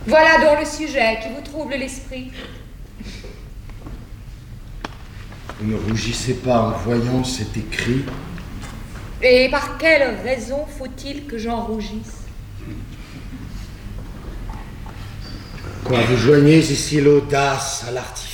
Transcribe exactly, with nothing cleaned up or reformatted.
Voilà donc le sujet qui vous trouble l'esprit. Vous ne rougissez pas en voyant cet écrit? Et par quelle raison faut-il que j'en rougisse? Quoi, vous joignez ici l'audace à l'artifice?